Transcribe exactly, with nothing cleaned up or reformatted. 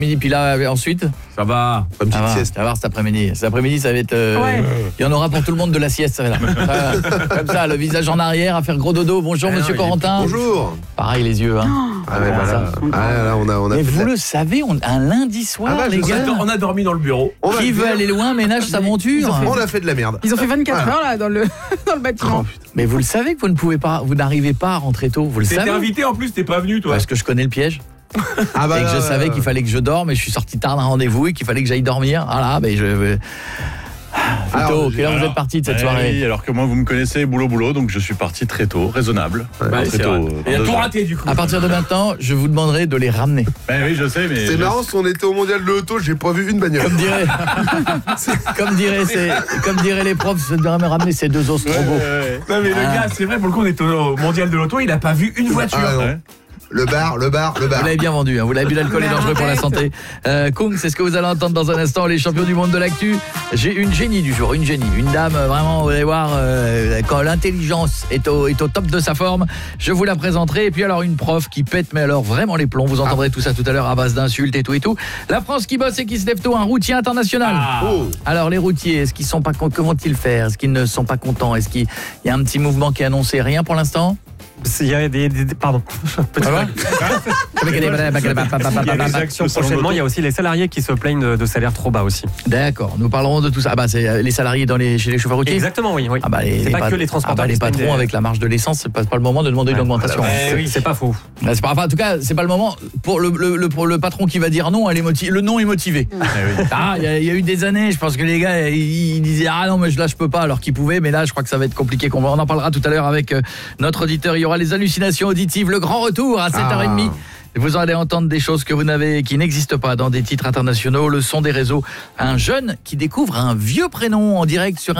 Midi, puis là, ensuite Ça va. Comme petite ça va, sieste. ça va voir cet après-midi. Cet après-midi, ça va être... euh, Ouais. Il y en aura pour tout le monde de la sieste, ça va là. Ça, comme ça, le visage en arrière, à faire gros dodo. Bonjour, Ah monsieur non, il est- Corentin. Bonjour. Pareil, les yeux. Hein. Ah ouais, Comment bah là, ça ah là, on a, on a Mais fait vous de la- le savez, on, un lundi soir, Ah bah, je les sais. On a, gars, dor- on a dormi dans le bureau. on va qui le veut dire. aller loin ménage sa monture. On a fait de la merde. Ils ont fait vingt-quatre Voilà. heures là dans le, dans le bâtiment. Mais vous le savez que vous ne pouvez pas, vous n'arrivez pas à rentrer tôt. Vous le T'étais savez invité en plus, t'es pas venu toi. Parce que je connais le piège. Ah bah et que là, je savais là, qu'il fallait que je dorme et je suis sorti tard d'un rendez-vous et qu'il fallait que j'aille dormir. Voilà, ben je... Alors, Fito, j'ai- quelle heure vous alors, êtes parti de cette eh soirée? oui, alors que moi, vous me connaissez, boulot, boulot, donc je suis parti très tôt, raisonnable. Bah, très c'est tôt. vrai. euh, Il a dans tout deux heures. raté du coup. À partir de maintenant, je vous demanderai de les ramener. Ben oui, je sais, mais... C'est je- marrant, si on était au mondial de l'auto, j'ai pas vu une bagnole. Comme dirait, comme dirait, ces- comme diraient les profs, je devrais me ramener ces deux os Ouais, trop beaux. ouais, ouais. Non mais le Ah. gars, c'est vrai, pour le coup on est au mondial de l'auto, il a pas vu une voiture. Ah, non. Ouais. Le bar, le bar, le bar. Vous l'avez bien vendu, hein. Vous l'avez bu, l'alcool est Mais dangereux pour la arrête. santé. Euh, Kung, c'est ce que vous allez entendre dans un instant, les champions du monde de l'actu. J'ai une génie du jour, une génie, une dame euh, vraiment, vous allez voir, euh, quand l'intelligence est au, est au top de sa forme, je vous la présenterai. Et puis alors une prof qui pète, mais alors vraiment les plombs, vous entendrez tout ça tout à l'heure à base d'insultes et tout et tout. La France qui bosse et qui se lève tôt, un routier international. Ah. Oh. Alors les routiers, est-ce qu'ils sont pas con- comment vont-ils faire? Est-ce qu'ils ne sont pas contents? Est-ce qu'il y a un petit mouvement qui est annoncé? Rien pour l'instant? Il y a des, des- des- pardon. Petit Ça va Il y a des actions prochainement. Il y a aussi les salariés qui se plaignent de, de salaires trop bas aussi. D'accord, nous parlerons de tout ça. Ah bah c'est les salariés dans les, chez les chauffeurs routiers. Exactement, oui. oui. Ah bah les, c'est pas pat- que les ah transporteurs. bah les qui se plaignent patrons des- avec la marge de l'essence, c'est pas, c'est pas le moment de demander une Ouais, augmentation. voilà. hein. Eh oui, c'est pas faux. Là, c'est pas, enfin, en tout cas, c'est pas le moment. Pour le, le, le, pour le patron qui va dire non, elle est motivée. Le non est motivé. Eh oui. Ah, il y, a- il y a eu des années, je pense que les gars, ils, ils disaient ah non mais là je peux pas, alors qu'ils pouvaient, mais là je crois que ça va être compliqué. Qu'on va, on en parlera tout à l'heure avec euh, notre auditeur. Il y aura les hallucinations auditives, le grand retour à sept heures trente. Ah. Vous allez entendre des choses que vous n'avez, qui n'existent pas dans des titres internationaux. Le son des réseaux, un jeune qui découvre un vieux prénom en direct sur un